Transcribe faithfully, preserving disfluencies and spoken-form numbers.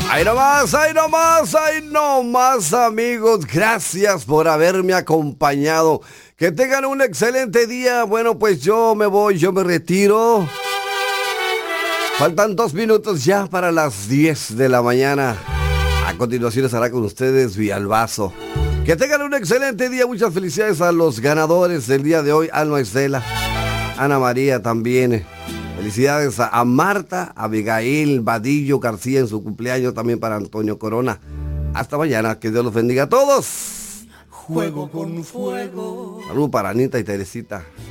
Ahí nomás, ahí nomás, ahí nomás, amigos. Gracias por haberme acompañado. Que tengan un excelente día. Bueno, pues yo me voy, yo me retiro. Faltan dos minutos ya para las diez de la mañana. A continuación estará con ustedes Villalbazo. Que tengan un excelente día. Muchas felicidades a los ganadores del día de hoy. Alma Estela, Ana María también. Felicidades a, a Marta, a Abigail Vadillo García en su cumpleaños, también para Antonio Corona. Hasta mañana, que Dios los bendiga a todos. Juego con fuego. Saludos para Anita y Teresita.